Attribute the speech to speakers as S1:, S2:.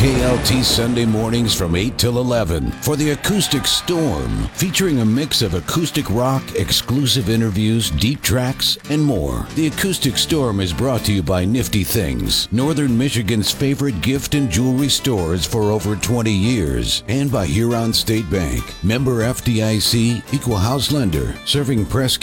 S1: KLT Sunday mornings from 8 till 11 for the Acoustic Storm, featuring a mix of acoustic rock, exclusive interviews, deep tracks, and more. The Acoustic Storm is brought to you by Nifty Things, Northern Michigan's favorite gift and jewelry stores for over 20 years, and by Huron State Bank, member FDIC, equal house lender, serving Prescott